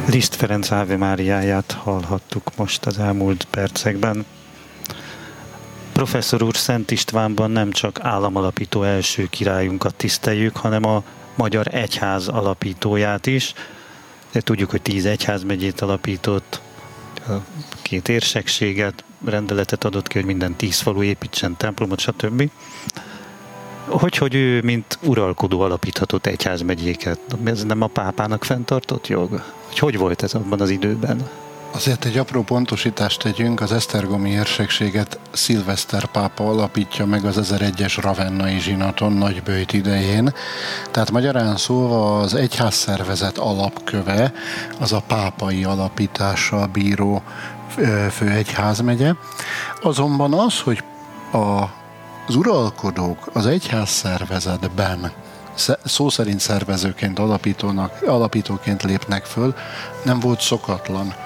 Liszt Ferenc Ave Máriáját hallhattuk most az elmúlt percekben. Professzor úr, Szent Istvánban nem csak államalapító első királyunkat tiszteljük, hanem a Magyar Egyház alapítóját is. De tudjuk, hogy 10 egyházmegyét alapított, 2 érsekséget, rendeletet adott ki, hogy minden 10 falu építsen templomot, stb. Hogy ő, mint uralkodó alapíthatott egyházmegyéket? Ez nem a pápának fenntartott jog? Hogy volt ez abban az időben? Azért egy apró pontosítást tegyünk, az esztergomi érsekséget Szilveszter pápa alapítja meg az 1001-es ravennai zsinaton Nagyböjt idején. Tehát magyarán szólva az egyházszervezet alapköve az a pápai alapítással bíró főegyházmegye. Azonban az, hogy az uralkodók az egyházszervezetben szó szerint szervezőként, alapítóként lépnek föl, nem volt szokatlan.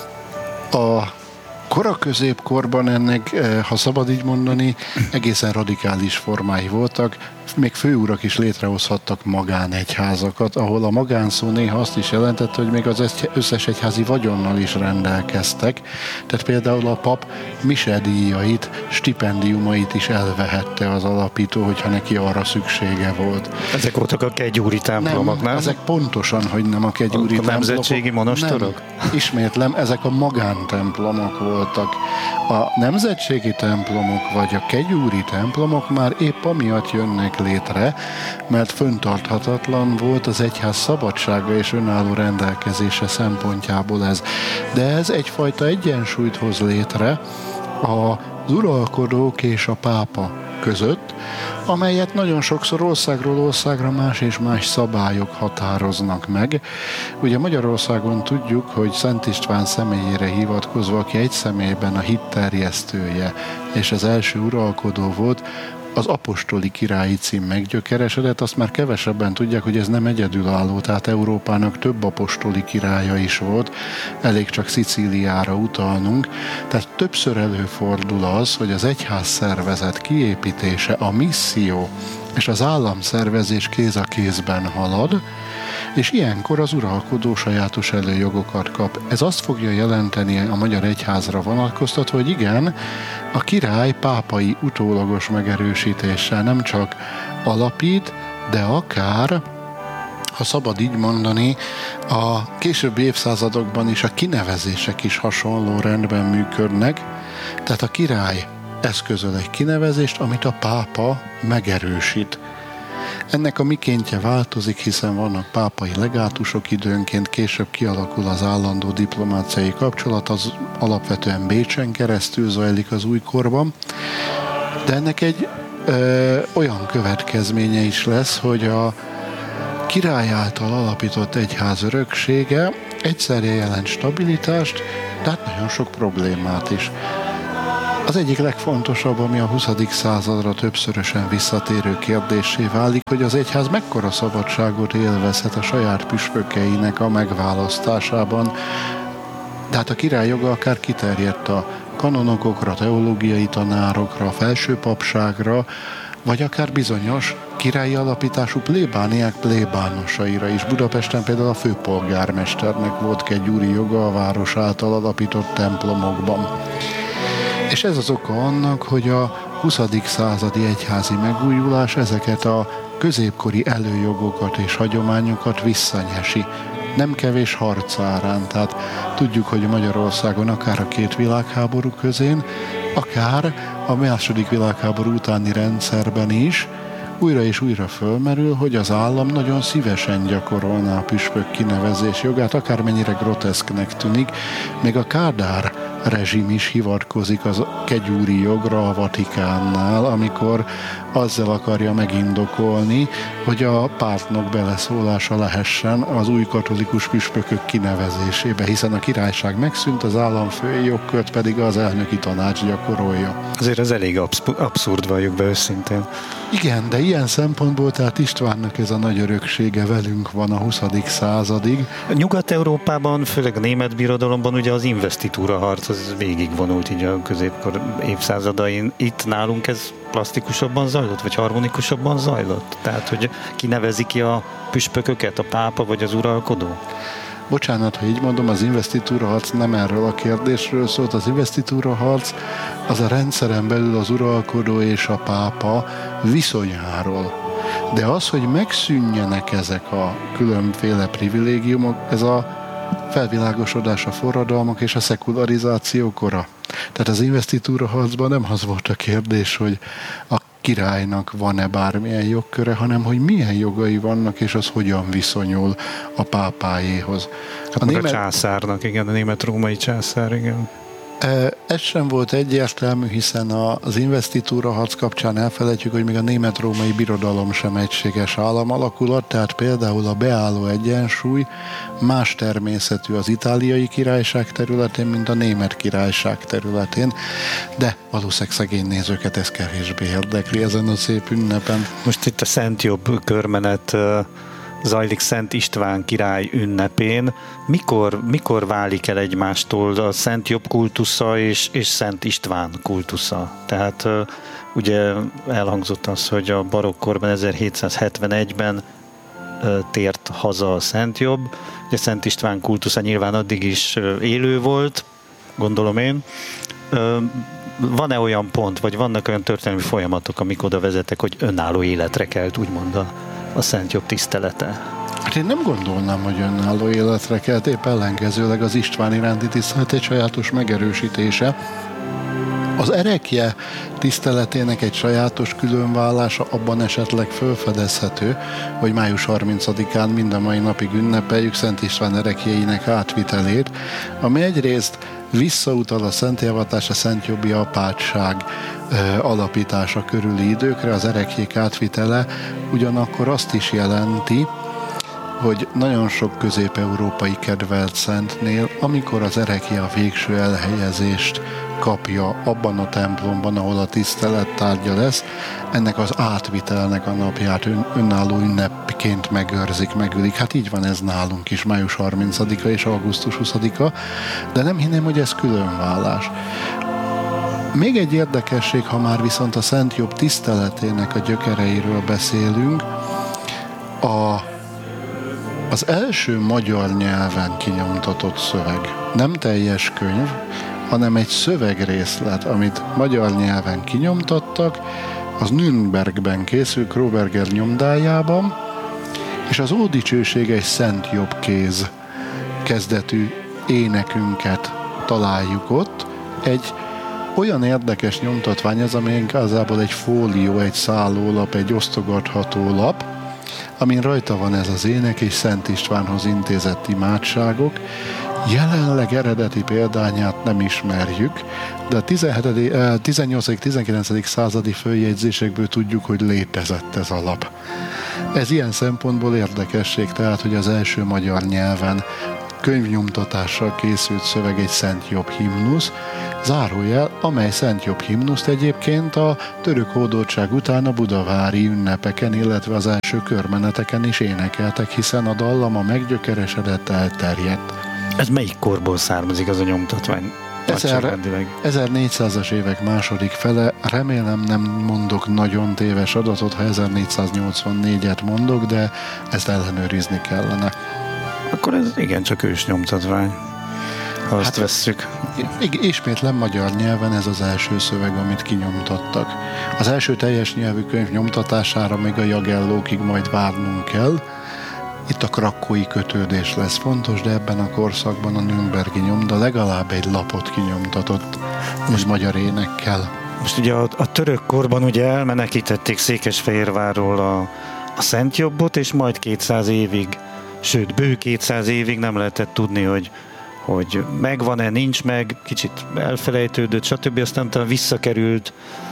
A kora középkorban ennek, ha szabad így mondani, egészen radikális formái voltak. Még főurak is létrehozhattak magánegyházakat, ahol a magánszó néha azt is jelentette, hogy még az összes egyházi vagyonnal is rendelkeztek. Tehát például a pap misedíjait, stipendiumait is elvehette az alapító, hogyha neki arra szüksége volt. Ezek voltak a kegyúri templomok, nem? Ezek pontosan, hogy nem a kegyúri templomok. A nemzetségi monostorok? Nem. Ismétlem, ezek a magántemplomok voltak. A nemzetségi templomok vagy a kegyúri templomok már épp amiatt jönnek létre, mert föntarthatatlan volt az egyház szabadsága és önálló rendelkezése szempontjából ez. De ez egyfajta egyensúlyt hoz létre az uralkodók és a pápa között, amelyet nagyon sokszor országról országra más és más szabályok határoznak meg. Ugye Magyarországon tudjuk, hogy Szent István személyére hivatkozva, aki egy személyben a hit terjesztője és az első uralkodó volt, az apostoli királyi cím meggyökeresedett, azt már kevesebben tudják, hogy ez nem egyedülálló, tehát Európának több apostoli királya is volt, elég csak Szicíliára utalnunk. Tehát többször előfordul az, hogy az egyház szervezet kiépítése, a misszió és az államszervezés kéz a kézben halad, és ilyenkor az uralkodó sajátos előjogokat kap. Ez azt fogja jelenteni a magyar egyházra vonatkoztatva, hogy igen, a király pápai utólagos megerősítéssel nem csak alapít, de akár, ha szabad így mondani, a későbbi évszázadokban is a kinevezések is hasonló rendben működnek, tehát a király eszközöl egy kinevezést, amit a pápa megerősít. Ennek a mikéntje változik, hiszen vannak pápai legátusok időnként, később kialakul az állandó diplomáciai kapcsolat, az alapvetően Bécsen keresztül zajlik az újkorban, de ennek egy olyan következménye is lesz, hogy a király által alapított egyház öröksége egyszerre jelent stabilitást, de hát nagyon sok problémát is. Az egyik legfontosabb, ami a 20. századra többszörösen visszatérő kérdéssé válik, hogy az egyház mekkora szabadságot élvezhet a saját püspökeinek a megválasztásában. Tehát a király joga akár kiterjedt a kanonokokra, teológiai tanárokra, felsőpapságra, vagy akár bizonyos királyi alapítású plébániák plébánosaira is. Budapesten például a főpolgármesternek volt kegyúri joga a város által alapított templomokban. És ez az oka annak, hogy a 20. századi egyházi megújulás ezeket a középkori előjogokat és hagyományokat visszanyesi. Nem kevés harc árán, tehát tudjuk, hogy Magyarországon akár a 2 világháború közén, akár a II. Világháború utáni rendszerben is újra és újra fölmerül, hogy az állam nagyon szívesen gyakorolná a püspök kinevezés jogát, akármennyire groteszknek tűnik, még a Kádár rezsim is hivatkozik az kegyúri jogra a Vatikánnál, amikor azzal akarja megindokolni, hogy a pártnak beleszólása lehessen az új katolikus püspökök kinevezésébe, hiszen a királyság megszűnt, az államfői jogkört pedig az elnöki tanács gyakorolja. Azért ez elég abszurd, valljuk be őszintén. Igen, de ilyen szempontból tehát Istvánnak ez a nagy öröksége velünk van a 20. századig. Nyugat-Európában, főleg a német birodalomban ugye az investitúra harc az végigvonult így a középkor évszázadain. Itt nálunk ez plastikusabban zajlott, vagy harmonikusabban zajlott? Tehát, hogy kinevezi ki a püspököket, a pápa vagy az uralkodó? bocsánat, ha így mondom, az investitúra harc nem erről a kérdésről szólt, az investitúra harc az a rendszeren belül az uralkodó és a pápa viszonyáról. De az, hogy megszűnjenek ezek a különféle privilégiumok, ez a felvilágosodás, a forradalmak és a szekularizáció kora. Tehát az investitúra harcban nem az volt a kérdés, hogy a királynak van-e bármilyen jogköre, hanem hogy milyen jogai vannak, és az hogyan viszonyul a pápájéhoz. A császárnak, igen, a német-római császár, igen. Ez sem volt egyértelmű, hiszen az investitúra harc kapcsán elfelejtjük, hogy még a német-római birodalom sem egységes államakulat, tehát például a beálló egyensúly más természetű az itáliai királyság területén, mint a német királyság területén, de valószínűleg szegény nézőket ez kevésbé érdekli ezen a szép ünnepen. Most itt a Szent Jobb körmenet zajlik Szent István király ünnepén. Mikor válik el egymástól a Szent Jobb kultusza és Szent István kultusza? Tehát ugye elhangzott az, hogy a barokkorban 1771-ben tért haza a Szent Jobb. Ugye Szent István kultusza nyilván addig is élő volt, gondolom én. Van-e olyan pont, vagy vannak olyan történelmi folyamatok, amik oda vezetek, hogy önálló életre kelt, úgymond a Szent Jobb tisztelete? Hát én nem gondolnám, hogy önálló életre kelt, épp ellenkezőleg az István iránti tisztelet egy sajátos megerősítése. Az erekje tiszteletének egy sajátos különválása abban esetleg felfedezhető, hogy május 30-án mind a mai napig ünnepeljük Szent István erekjeinek átvitelét, ami egyrészt visszautal a szentélyevatás, a Szent Jobbi apátság alapítása körüli időkre, az erekjék átvitele ugyanakkor azt is jelenti, hogy nagyon sok közép-európai kedvelt szentnél, amikor az erekje a végső elhelyezést kapja abban a templomban, ahol a tisztelet tárgya lesz, ennek az átvitelnek a napját önálló ünnepként megőrzik, megülik. Hát így van ez nálunk is, május 30-a és augusztus 20-a, de nem hinném, hogy ez különvállás. Még egy érdekesség, ha már viszont a Szent Jobb tiszteletének a gyökereiről beszélünk, az első magyar nyelven kinyomtatott szöveg, nem teljes könyv, hanem egy szövegrészlet, amit magyar nyelven kinyomtattak, az Nürnbergben készül, Kroberger nyomdájában, és az Ódicsőség egy Szent Jobb kéz kezdetű énekünket találjuk ott. Egy olyan érdekes nyomtatvány ez, ami igazából egy fólió, egy szállólap, egy osztogatható lap, amin rajta van ez az ének és Szent Istvánhoz intézett imádságok. Jelenleg eredeti példányát nem ismerjük, de a 18.-19. századi följegyzésekből tudjuk, hogy létezett ez a lap. Ez ilyen szempontból érdekesség, tehát, hogy az első magyar nyelven könyvnyomtatással készült szöveg egy Szent Jobb himnusz, zárójel, amely Szent Jobb himnuszt egyébként a török hódoltság után a budavári ünnepeken, illetve az első körmeneteken is énekeltek, hiszen a dallama meggyökeresedett, elterjedt. Ez melyik korból származik az a nyomtatvány? 1400-as évek második fele, remélem nem mondok nagyon téves adatot, ha 1484-et mondok, de ezt ellenőrizni kellene. Akkor ez igencsak ős nyomtatvány, ha azt vesszük. Ismétlen magyar nyelven ez az első szöveg, amit kinyomtattak. Az első teljes nyelvű könyv nyomtatására még a Jagellókig majd várnunk kell. Itt a krakkói kötődés lesz fontos, de ebben a korszakban a nürnbergi nyomda legalább egy lapot kinyomtatott, most magyar énekkel. Most ugye a török korban ugye elmenekítették Székesfehérvárról a Szent Jobbot, és majd 200 évig, sőt bő 200 évig nem lehetett tudni, hogy megvan-e, nincs meg, kicsit elfelejtődött, stb. Aztán visszakerült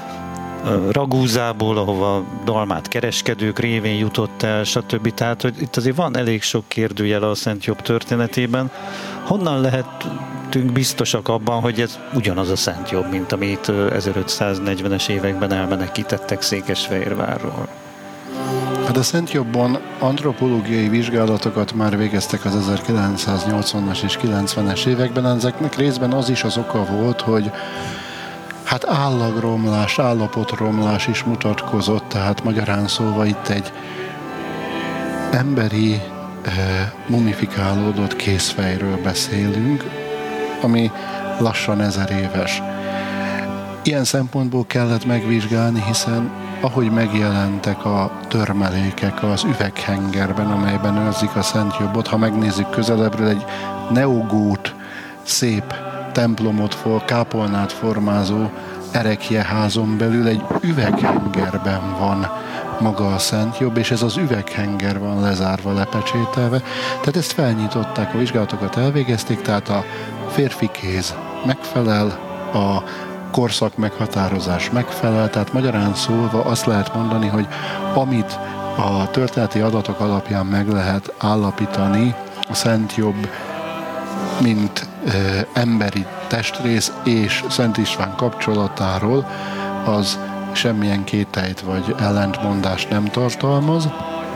Ragúzából, ahova dalmát kereskedők révén jutott el, stb. Tehát, hogy itt azért van elég sok kérdőjel a Szent Jobb történetében. Honnan lehetünk biztosak abban, hogy ez ugyanaz a Szent Jobb, mint amit 1540-es években elmenekítettek Székesfehérvárról? Hát a Szent Jobbon antropológiai vizsgálatokat már végeztek az 1980-as és 90-es években. Ezeknek részben az is az oka volt, hogy hát állagromlás, állapotromlás is mutatkozott, tehát magyarán szólva itt egy emberi mumifikálódott kézfejről beszélünk, ami lassan 1000 éves. Ilyen szempontból kellett megvizsgálni, hiszen ahogy megjelentek a törmelékek az üveghengerben, amelyben őrzik a Szent Jobbot, ha megnézzük közelebbről, egy neogót, szép templomot, kápolnát formázó ereklyeházon belül egy üveghengerben van maga a Szent Jobb, és ez az üveghenger van lezárva, lepecsételve. Tehát ezt felnyitották, a vizsgálatokat elvégezték, tehát a férfi kéz megfelel, a korszak meghatározás megfelel, tehát magyarán szólva azt lehet mondani, hogy amit a történeti adatok alapján meg lehet állapítani, a Szent Jobb, mint emberi testrész és Szent István kapcsolatáról, az semmilyen kételyt vagy ellentmondást nem tartalmaz.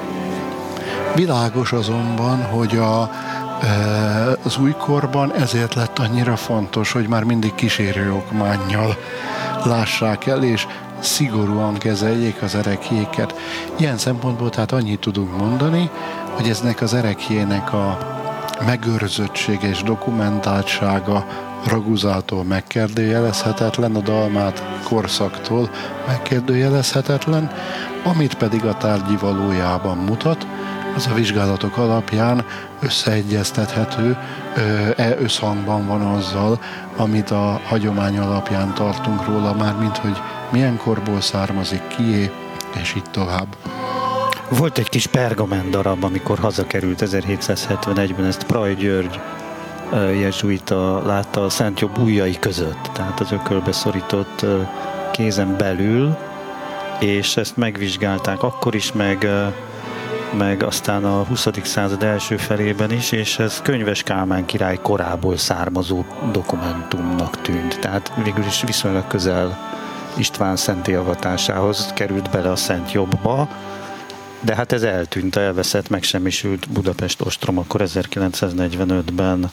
Világos azonban, hogy az újkorban ezért lett annyira fontos, hogy már mindig kísérő okmánnyal lássák el, és szigorúan kezeljék az ereklyéket. Ilyen szempontból tehát annyit tudunk mondani, hogy eznek az ereklyének a megőrzöttsége és dokumentáltsága Raguzától megkérdőjelezhetetlen, a Dalmát korszaktól megkérdőjelezhetetlen, amit pedig a tárgyi valójában mutat, az a vizsgálatok alapján összeegyeztethető, összhangban van azzal, amit a hagyomány alapján tartunk róla, mármint hogy milyen korból származik, kié, és így tovább. Volt egy kis pergamen darab, amikor hazakerült 1771-ben, ezt Praj György jezsuita látta a Szent Jobb ujjai között, tehát az ökölbe szorított kézen belül, és ezt megvizsgálták akkor is, meg aztán a 20. század első felében is, és ez Könyves Kálmán király korából származó dokumentumnak tűnt. Tehát végül is viszonylag közel István szenté avatásához került bele a Szent Jobbba, de hát ez eltűnt, elveszett, megsemmisült Budapest ostrom, akkor 1945-ben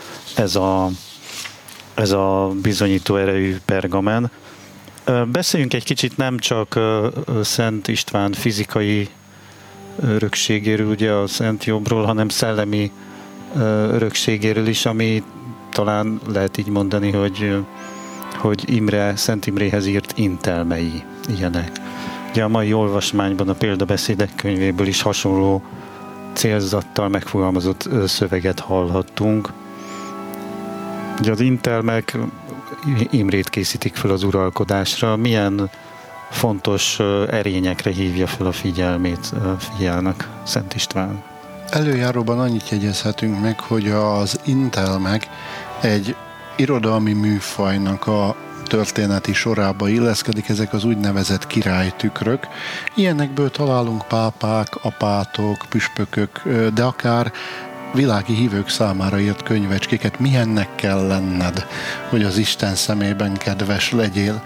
ez a bizonyító erejű pergamen. Beszéljünk egy kicsit nem csak Szent István fizikai örökségéről, ugye a Szent Jobbról, hanem szellemi örökségéről is, ami talán lehet így mondani, hogy Imre, Szent Imréhez írt intelmei ilyenek. Ugye a mai olvasmányban a példabeszédek könyvéből is hasonló célzattal megfogalmazott szöveget hallhattunk. Ugye az intelmek Imrét készítik fel az uralkodásra. Milyen fontos erényekre hívja fel a figyelmét fiának Szent István? Előjáróban annyit jegyezhetünk meg, hogy az intelmek egy irodalmi műfajnak a történeti sorába illeszkedik, ezek az úgynevezett királytükrök. Ilyenekből találunk pápák, apátok, püspökök, de akár világi hívők számára írt könyvecskéket, milyennek kell lenned, hogy az Isten szemében kedves legyél.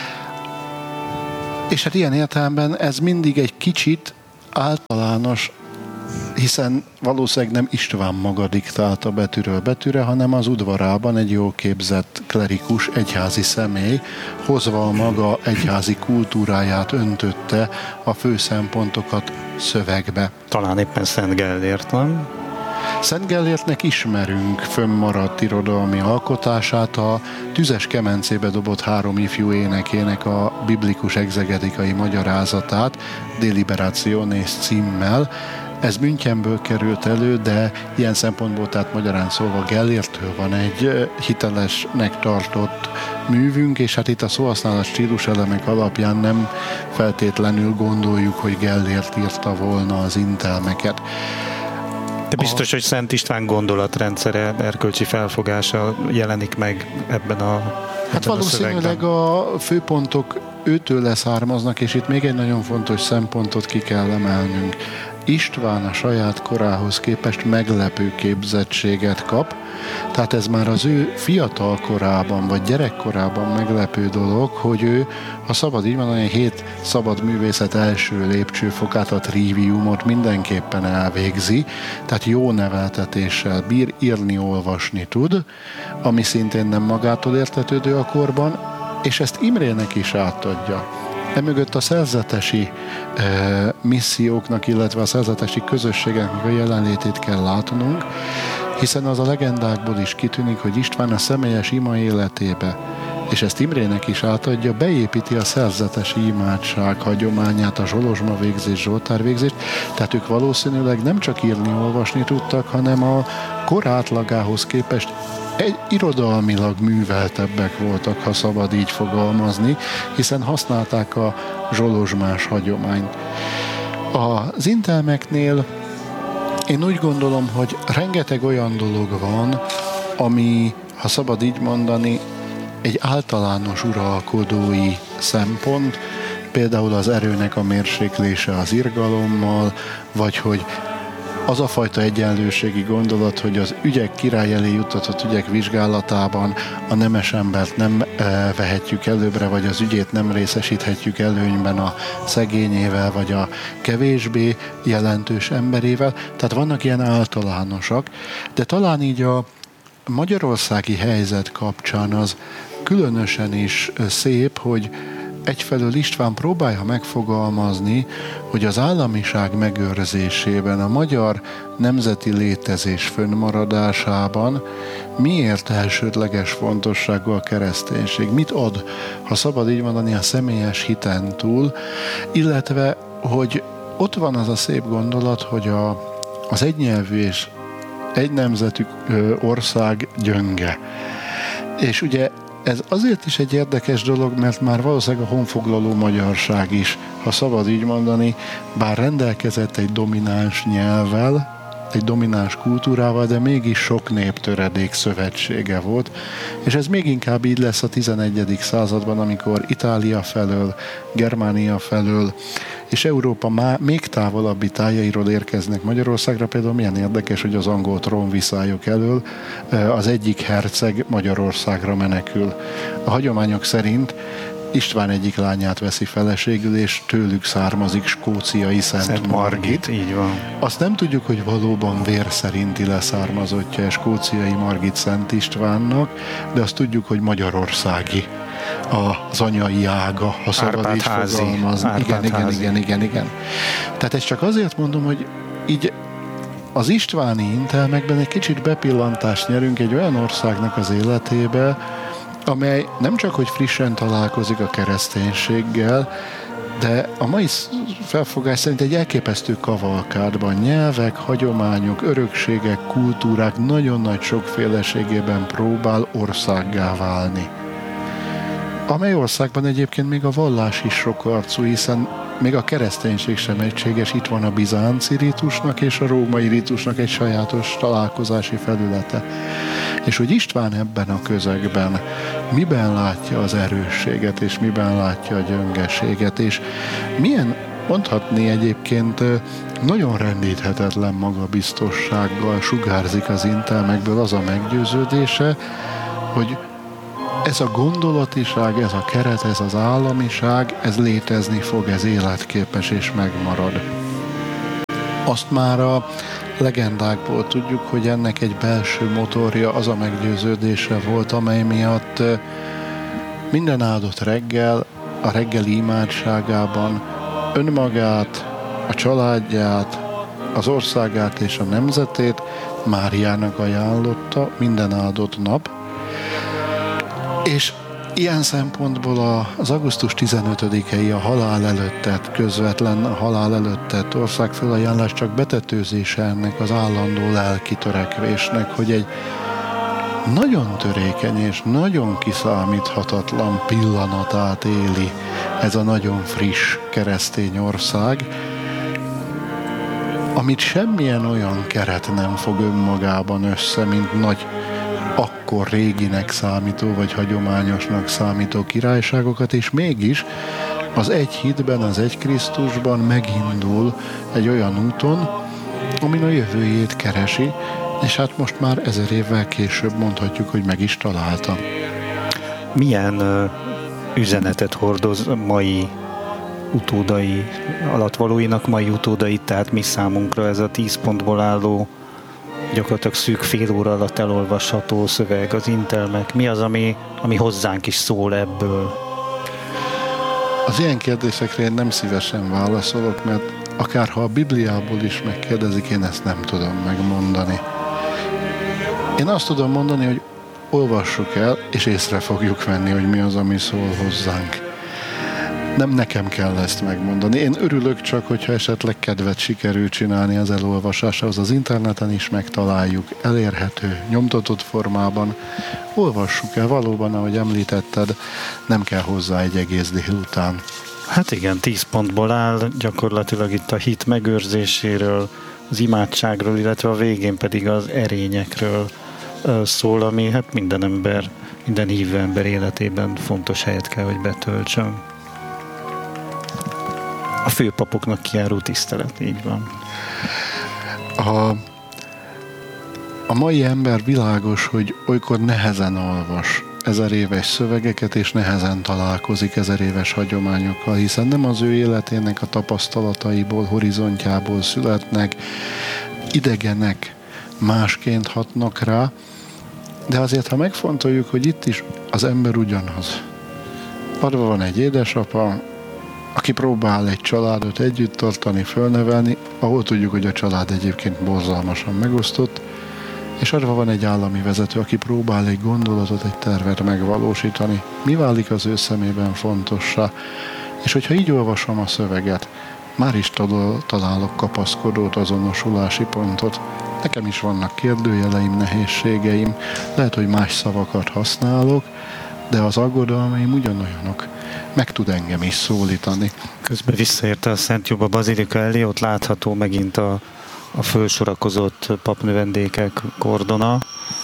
És hát ilyen értelemben ez mindig egy kicsit általános, hiszen valószínűleg nem István maga diktálta betűről betűre, hanem az udvarában egy jól képzett klerikus, egyházi személy, hozva a maga egyházi kultúráját öntötte a fő szempontokat szövegbe. Talán éppen Szent Gellért, nem? Szent Gellértnek ismerünk fönnmaradt irodalmi alkotását, a Tüzes kemencébe dobott 3 ifjú énekének a biblikus egzegetikai magyarázatát, Deliberationes címmel. Ez Münchenből került elő, de ilyen szempontból, tehát magyarán szólva Gellérttől van egy hitelesnek tartott művünk, és hát itt a szóhasználat stíluselemek alapján nem feltétlenül gondoljuk, hogy Gellért írta volna az intelmeket. De biztos, hogy Szent István gondolatrendszere, erkölcsi felfogása jelenik meg ebben a Hát valószínűleg a főpontok őtől leszármaznak, és itt még egy nagyon fontos szempontot ki kell emelnünk. István a saját korához képest meglepő képzettséget kap, tehát ez már az ő fiatal korában, vagy gyerekkorában meglepő dolog, hogy ő, ha szabad így mondani, 7 szabad művészet első lépcsőfokát, a triviumot mindenképpen elvégzi, tehát jó neveltetéssel bír, írni, olvasni tud, ami szintén nem magától értetődő a korban, és ezt Imrének is átadja. Emögött a szerzetesi misszióknak, illetve a szerzetesi közösségeknek a jelenlétét kell látnunk, hiszen az a legendákból is kitűnik, hogy István a személyes ima életébe, és ezt Imrének is átadja, beépíti a szerzetesi imádság hagyományát, a zsolozsma végzés, zsoltár végzést, tehát ők valószínűleg nem csak írni, olvasni tudtak, hanem a kor átlagához képest irodalmilag műveltebbek voltak, ha szabad így fogalmazni, hiszen használták a zsolozsmás hagyományt. Az intelmeknél én úgy gondolom, hogy rengeteg olyan dolog van, ami, ha szabad így mondani, egy általános uralkodói szempont, például az erőnek a mérséklése az irgalommal, vagy hogy az a fajta egyenlőségi gondolat, hogy az ügyek király elé juttatott ügyek vizsgálatában a nemes embert nem vehetjük előbbre, vagy az ügyét nem részesíthetjük előnyben a szegényével, vagy a kevésbé jelentős emberével. Tehát vannak ilyen általánosak, de talán így a magyarországi helyzet kapcsán az különösen is szép, hogy egyfelől István próbálja megfogalmazni, hogy az államiság megőrzésében, a magyar nemzeti létezés fönnmaradásában miért elsődleges fontosságú a kereszténység, mit ad, ha szabad így mondani, a személyes hiten túl, illetve, hogy ott van az a szép gondolat, hogy az egynyelvű és egy nemzetű ország gyönge. És ugye ez azért is egy érdekes dolog, mert már valószínűleg a honfoglaló magyarság is, ha szabad így mondani, bár rendelkezett egy domináns nyelvvel, egy domináns kultúrával, de mégis sok néptöredék szövetsége volt, és ez még inkább így lesz a 11. században, amikor Itália felől, Germánia felől, és Európa még távolabbi tájairól érkeznek Magyarországra. Például milyen érdekes, hogy az angol trónviszályok elől az egyik herceg Magyarországra menekül. A hagyományok szerint István egyik lányát veszi feleségül, és tőlük származik skóciai Szent Margit. Így van. Azt nem tudjuk, hogy valóban vér szerinti leszármazottja skóciai Margit Szent Istvánnak, de azt tudjuk, hogy magyarországi az anyai ága, ha szabad így fogalmazni. Igen. Tehát ezt csak azért mondom, hogy így az istváni intelmekben egy kicsit bepillantást nyerünk egy olyan országnak az életébe, amely nem csak, hogy frissen találkozik a kereszténységgel, de a mai felfogás szerint egy elképesztő kavalkádban nyelvek, hagyományok, örökségek, kultúrák nagyon nagy sokféleségében próbál országgá válni. Amely országban egyébként még a vallás is sokarcú, hiszen még a kereszténység sem egységes, itt van a bizánci ritusnak és a római ritusnak egy sajátos találkozási felülete. És hogy István ebben a közegben miben látja az erősséget, és miben látja a gyöngeséget, és milyen, mondhatni egyébként, nagyon rendíthetetlen magabiztossággal sugárzik az intelmekből az a meggyőződése, hogy ez a gondolatiság, ez a keret, ez az államiság, ez létezni fog, ez életképes és megmarad. Azt már a legendákból tudjuk, hogy ennek egy belső motorja az a meggyőződése volt, amely miatt minden áldott reggel, a reggeli imádságában önmagát, a családját, az országát és a nemzetét Máriának ajánlotta minden áldott nap, és ilyen szempontból az augusztus 15-i a halál előtt tett, közvetlen a halál előtt tett országfelajánlás csak betetőzése ennek az állandó lelki törekvésnek, hogy egy nagyon törékeny és nagyon kiszámíthatatlan pillanatát éli ez a nagyon friss keresztény ország, amit semmilyen olyan keret nem fog önmagában össze, mint nagy, akkor réginek számító, vagy hagyományosnak számító királyságokat, és mégis az egy hitben, az egy Krisztusban megindul egy olyan úton, amin a jövőjét keresi, és hát most már 1000 évvel később mondhatjuk, hogy meg is találta. Milyen üzenetet hordoz mai utódai, alattvalóinak mai utódai, tehát mi számunkra ez a 10 pontból álló, gyakorlatilag szűk fél óra alatt elolvasható szöveg, az intelmek? Mi az, ami hozzánk is szól ebből? Az ilyen kérdésekre én nem szívesen válaszolok, mert akárha a Bibliából is megkérdezik, én ezt nem tudom megmondani. Én azt tudom mondani, hogy olvassuk el, és észre fogjuk venni, hogy mi az, ami szól hozzánk. Nem nekem kell ezt megmondani. Én örülök csak, hogyha esetleg kedvet sikerül csinálni az elolvasásához. Az interneten is megtaláljuk, elérhető, nyomtatott formában. Olvassuk el, valóban, ahogy említetted, nem kell hozzá egy egész délután. Hát igen, 10 pontból áll, gyakorlatilag itt a hit megőrzéséről, az imádságról, illetve a végén pedig az erényekről szól, ami hát minden hívő ember életében fontos helyet kell, hogy betöltsön. A főpapoknak kijáró tisztelet, így van. A mai ember világos, hogy olykor nehezen olvas 1000 éves szövegeket, és nehezen találkozik 1000 éves hagyományokkal, hiszen nem az ő életének a tapasztalataiból, horizontjából születnek, idegenek, másként hatnak rá, de azért, ha megfontoljuk, hogy itt is az ember ugyanaz. Arra van egy édesapa, aki próbál egy családot együtt tartani, fölnevelni, ahol tudjuk, hogy a család egyébként borzalmasan megosztott, és arra van egy állami vezető, aki próbál egy gondolatot, egy tervet megvalósítani. Mi válik az ő szemében fontossá? És hogyha így olvasom a szöveget, már is találok kapaszkodót, azonosulási pontot. Nekem is vannak kérdőjeleim, nehézségeim, lehet, hogy más szavakat használok, de az aggodalmaim ugyanolyanok. Meg tud engem is szólítani. Közben visszaérte a Szent Juba Bazilika elé, ott látható megint a fölsorakozott papnövendékek kordona,